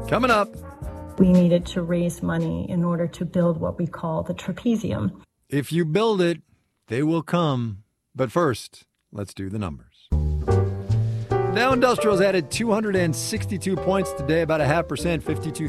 Coming up. We needed to raise money in order to build what we call the trapezium. If you build it, they will come. But first, let's do the numbers. Dow Industrials added 262 points today, about 0.5%,